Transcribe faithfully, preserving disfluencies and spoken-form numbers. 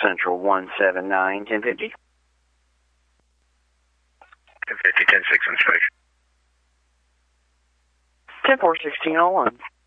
Central one seven nine, ten fifty. ten fifty, ten six inspection. ten four, sixteen oh one.